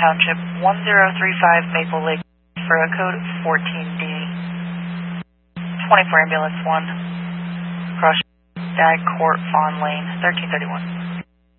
Township, 1035 Maple Lake, for a code 14D. 24 Ambulance 1, Cross Dag Court, Fawn Lane, 1331.